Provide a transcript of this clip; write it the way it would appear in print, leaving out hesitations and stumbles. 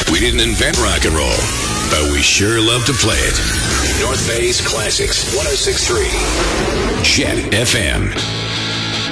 We didn't invent rock and roll, but we sure love to play it. North Bay's Classics, 106.3. Jet FM.